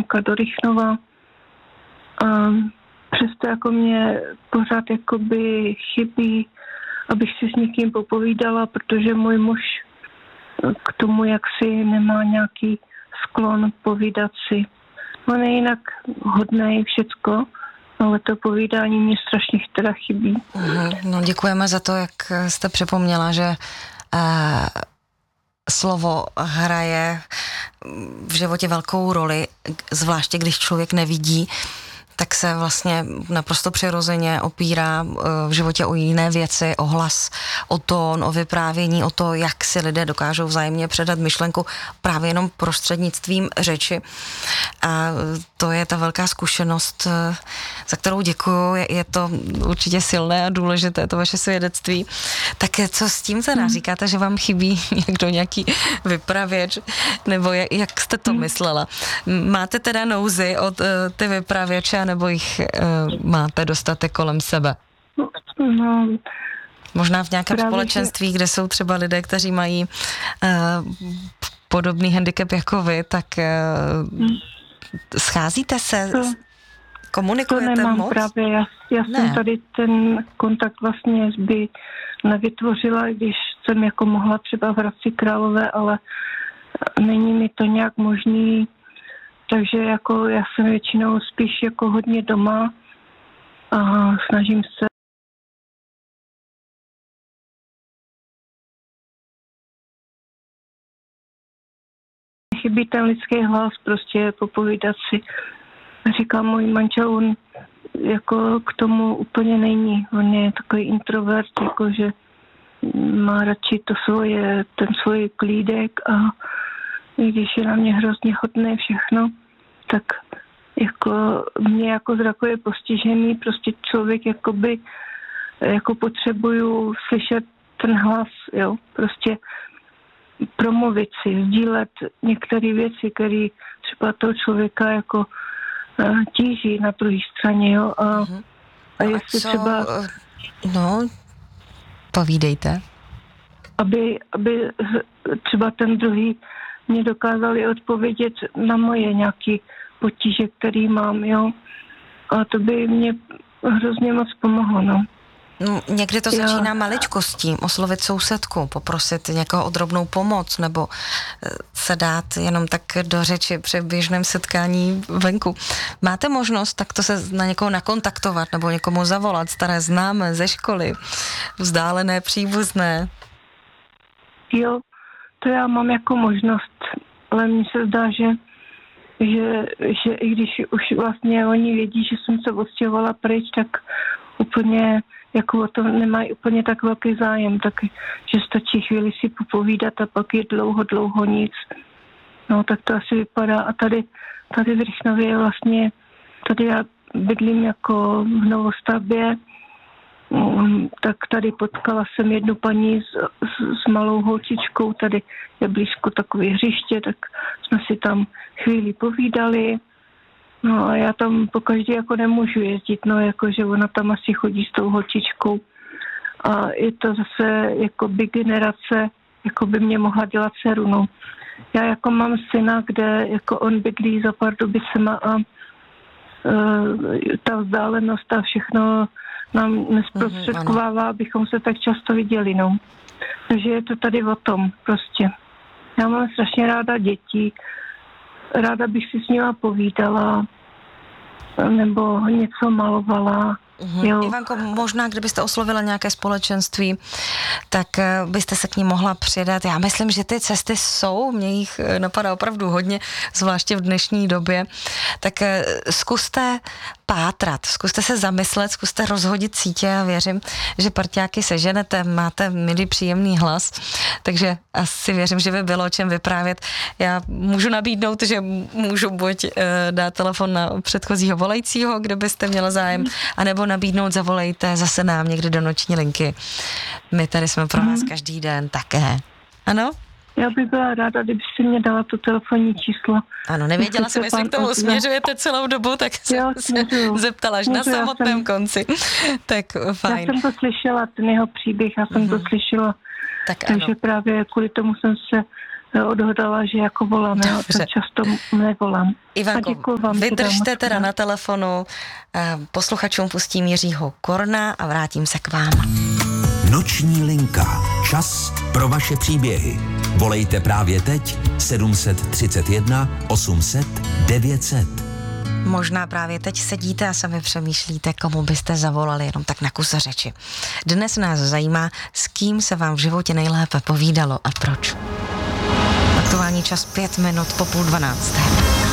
Německa do Rychnova. A přesto jako mě pořád jakoby chybí, abych si s někým popovídala, protože můj muž k tomu jaksi nemá nějaký sklon povídat si. On je jinak hodnej všecko, ale to povídání mě strašně teda chybí. No, děkujeme za to, jak jste připomněla, že slovo hraje v životě velkou roli, zvláště když člověk nevidí, tak se vlastně naprosto přirozeně opírá v životě o jiné věci, o hlas, o tón, o vyprávění, o to, jak si lidé dokážou vzájemně předat myšlenku právě jenom prostřednictvím řeči. A to je ta velká zkušenost, za kterou děkuju. Je to určitě silné a důležité, to vaše svědectví. Tak co s tím teda? Říkáte, že vám chybí někdo, nějaký vypravěč? Nebo jak jste to myslela? Máte teda nouzy od ty vypravěče, nebo jich máte dostatek kolem sebe? No, možná v nějakém společenství, kde jsou třeba lidé, kteří mají podobný handicap jako vy, tak scházíte se, komunikujete to nemám moc? Právě, já jsem tady ten kontakt vlastně nevytvořila, když jsem jako mohla třeba v Hradci Králové, ale není mi to nějak možný. Takže jako já jsem většinou spíš jako hodně doma a snažím se chybí ten lidský hlas, prostě popovídat si. Říkám, můj manžel, on jako k tomu úplně není. On je takový introvert, jakože má radši ten svůj klídek a i když je na mě hrozně hodné všechno, tak jako mě jako zrakově postižený, prostě člověk jakoby jako potřebuju slyšet ten hlas, jo, prostě promluvit si, sdílet některé věci, které třeba toho člověka jako tíží na druhé straně, jo, a jestli co, třeba... No, povídejte. Aby třeba ten druhý mě dokázali odpovědět na moje nějaké potíže, které mám, jo. A to by mě hrozně moc pomohlo, no. Někdy to začíná maličkostí, oslovit sousedku, poprosit někoho o drobnou pomoc, nebo se dát jenom tak do řeči při běžném setkání venku. Máte možnost takto se na někoho nakontaktovat, nebo někomu zavolat, staré známé ze školy, vzdálené, příbuzné? Jo, to já mám jako možnost, ale mně se zdá, že i když už vlastně oni vědí, že jsem se odstěhovala pryč, tak úplně jako o to nemají úplně tak velký zájem, tak že stačí chvíli si popovídat a pak je dlouho nic. No tak to asi vypadá. A tady v Rychnově je vlastně, tady já bydlím jako v novostavbě, tak tady potkala jsem jednu paní s malou holčičkou, tady je blízko takové hřiště, tak jsme si tam chvíli povídali. No a já tam pokaždé jako nemůžu jezdit, no jakože ona tam asi chodí s tou holčičkou. A je to zase jako by generace, jako by mě mohla dělat dceru, no. Já jako mám syna, kde jako on bydlí za Pardubicema a ta vzdálenost a všechno nám nesprostředkovává, abychom se tak často viděli, no. Takže je to tady o tom prostě. Já mám strašně ráda děti, ráda bych si s nima povídala nebo něco malovala. Jo. Ivanko, možná, kdybyste oslovila nějaké společenství, tak byste se k ní mohla přidat. Já myslím, že ty cesty jsou, mě jich napadá opravdu hodně, zvláště v dnešní době. Tak zkuste pátrat, zkuste se zamyslet, zkuste rozhodit sítě a věřím, že parťáky seženete, máte milý, příjemný hlas, takže asi věřím, že by bylo o čem vyprávět. Já můžu nabídnout, že můžu buď dát telefon na předchozího volajícího, kde byste měla zájem, anebo nabídnout, zavolejte zase nám někdy do noční linky. My tady jsme pro vás každý den také. Ano? Já bych byla ráda, kdyby si mě dala to telefonní číslo. Ano, nevěděla jsem, jestli k tomu směřujete celou dobu, tak jsem se zeptala až na samotném konci. Tak fajn. Já jsem to slyšela, ten jeho příběh, já jsem to slyšela. Takže právě kvůli tomu jsem se odhodala, že jako volám. Já to často nevolám. Ivanko, vydržte teda na telefonu. Posluchačům pustím Jiřího Korna a vrátím se k vám. Noční linka. Čas pro vaše příběhy. Volejte právě teď 731 800 900. Možná právě teď sedíte a sami přemýšlíte, komu byste zavolali jenom tak na kus řeči. Dnes nás zajímá, s kým se vám v životě nejlépe povídalo a proč. Aktuální čas 5 minut po 11:30.